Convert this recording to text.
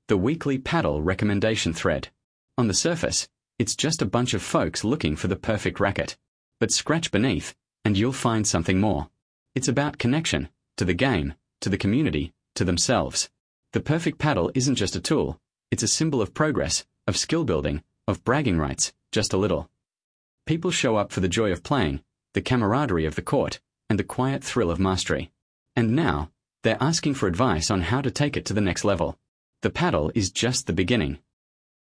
The weekly paddle recommendation thread. On the surface, it's just a bunch of folks looking for the perfect racket. But scratch beneath, and you'll find something more. It's about connection, to the game, to the community, to themselves. The perfect paddle isn't just a tool, it's a symbol of progress, of skill building, of bragging rights, just a little. People show up for the joy of playing, the camaraderie of the court, and the quiet thrill of mastery. And now, they're asking for advice on how to take it to the next level. The paddle is just the beginning.